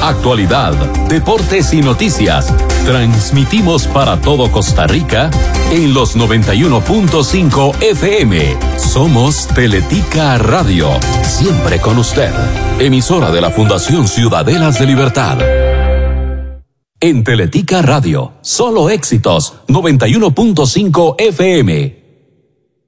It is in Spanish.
actualidad, deportes y noticias. Transmitimos para todo Costa Rica en los 91.5 FM. Somos Teletica Radio, siempre con usted. Emisora de la Fundación Ciudadelas de Libertad. En Teletica Radio, solo éxitos, 91.5 FM.